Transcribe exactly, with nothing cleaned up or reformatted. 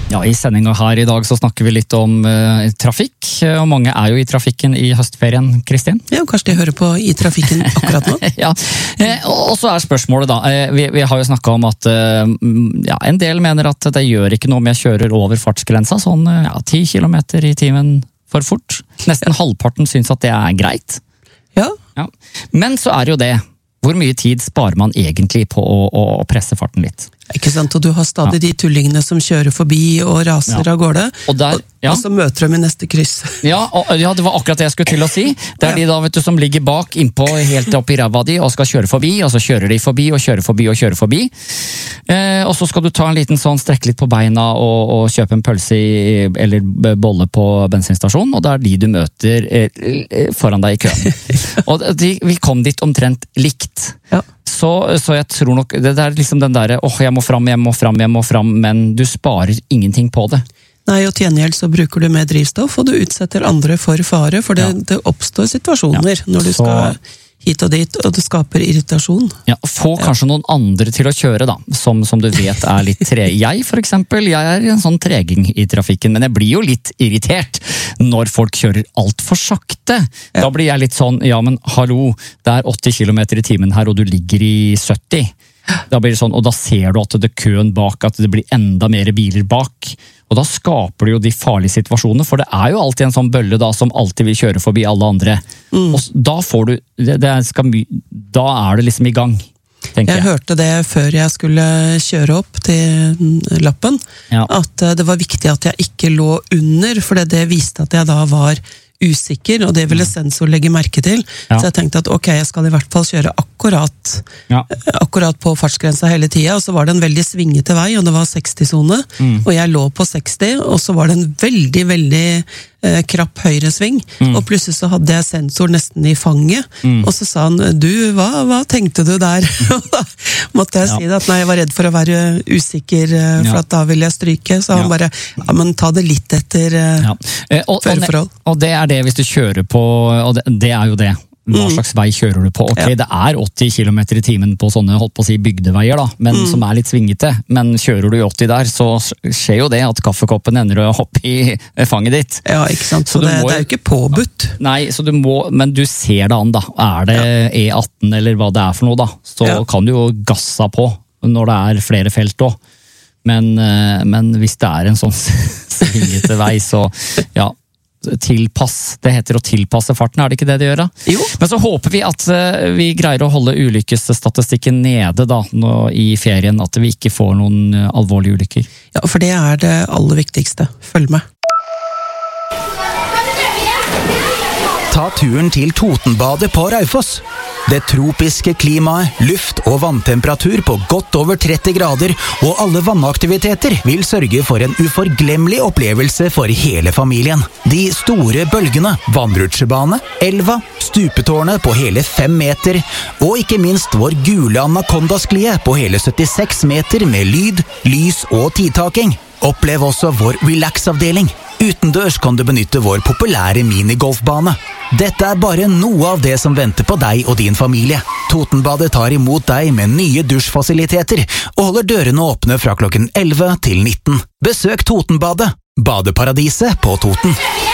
Ja, I sendingen her I dag så snakker vi litt om uh, trafikk, og mange er jo I trafikken I høstferien, Kristin? Ja, kanskje de hører på I trafikken akkurat nå? ja, eh, og så er spørsmålet da, eh, vi, vi har jo snakket om at eh, ja, en del mener at det gjør ikke noe om jeg kjører over fartsgrensa, sånn ja, ti kilometer I timen for fort. Nesten ja. halvparten synes at det er greit. Ja. ja. Men så er det jo det, hvor mye tid sparer man egentlig på å, å presse farten litt? Ikke sant, og du har stadig ja. de tullingene som kjører forbi og raser ja. av gårde, og, der, ja. og så møter de I neste kryss. ja, og, ja, det var akkurat det jeg skulle til å si. Det er ja. de da, vet du, som ligger bak, innpå helt opp I ræva di, og skal kjøre forbi, og så kjører de forbi, og kjører forbi, og kjører forbi. Eh, og så skal du ta en liten sånn, strekke litt på beina, og, og kjøpe en pølse I, eller bolle på bensinstasjonen, og det er de du møter eh, foran deg I køen. og de, vi kom dit omtrent likt. Ja. Så, så jeg tror nok, det er liksom den der, åh, jeg må fram, jeg må fram, jeg må fram, men du sparer ingenting på det. Nei, og til gjengjeld så bruker du mer drivstoff, og du utsetter andre for fare, for det, ja. det oppstår situasjoner ja. når du så... skal hit og dit, og det skaper irritasjon. Ja, få kanskje ja. noen andre til å kjøre da, som, som du vet er litt tre. Jeg for eksempel, jeg er en sånn treging I trafikken, men jeg blir jo litt irritert når folk kjører alt for sakte. Ja. Da blir jeg litt sånn, ja men hallo, det er åtti kilometer I timen her, og du ligger I sytti. Da blir det sånn, og da ser du at det er køen bak, at det blir enda mer biler bak. Og da skaper det jo de farlige situasjonene, for det er jo alltid en sånn bølle da, som alltid vil kjøre forbi alle andre. Mm. Og da får du, det, det skal, da er det liksom I gang, tenker jeg. Jeg hørte det før jeg skulle kjøre opp til lappen, ja. at det var viktig at jeg ikke lå under, for det viste at jeg da var usikker, og det ville sensor legge merke til. Ja. Så jeg tenkte at ok, jeg skal I hvert fall kjøre akkurat, ja. akkurat på fartsgrensa hele tiden, og så var det en veldig svingete vei, og det var seksti-sone, mm. og jeg lå på seksti, og så var det en veldig, veldig eh, krapp høyresving, mm. og plutselig så hadde jeg sensor nesten I fanget, mm. og så sa han, du, hva, hva tenkte du der? Og da måtte jeg ja. si det, at nei, jeg var redd for å være usikker, for ja. at da ville jeg stryke, så han ja. bare, ja, men ta det litt etter eh, ja. eh, og, føreforhold. Og, og det er det hvis du kjører på, og det, det er jo det, hva slags vei kjører du på? Ok, ja. det er åtti kilometer I timen på sånne, holdt på å si, bygdeveier da, men mm. som er litt svingete, men kjører du I åtti der, så skjer jo det at kaffekoppen ender opp I fanget ditt. Ja, ikke sant, så, så det, må, det er jo ikke påbudt. Nei, så du må, men du ser det an da, er det ja. E atten eller hva det er for noe da, så ja. kan du jo gassa på når det er flere felt også. Men, men hvis det er en sånn svingete vei, så ja, tilpass, det heter å tilpasse farten, er det ikke det det gjør da? Jo. Men så håper vi at uh, vi greier å holde ulykkesstatistikken nede da, nå, I ferien, at vi ikke får noen uh, alvorlige ulykker. Ja, for det er det aller viktigste. Følg med. Ta turen til Totenbadet på Raufoss. Det tropiske klimaet, luft og vanntemperatur på godt over tretti grader og alle vannaktiviteter vil sørge for en uforglemmelig opplevelse for hele familien. De store bølgene, vannrutsjebane, elva, stupetårnet på hele fem meter og ikke minst vår gule anakondasklie på hele syttiseks meter med lyd, lys og tidtaking. Opplev også vår relax-avdeling. Utendørs kan du benytte vår populære minigolfbane. Dette er bare noe av det som venter på deg og din familie. Totenbadet tar imot deg med nye dusjfasiliteter og holder dørene åpne fra klokken elleve til nitten. Besøk Totenbadet, badeparadiset på Toten.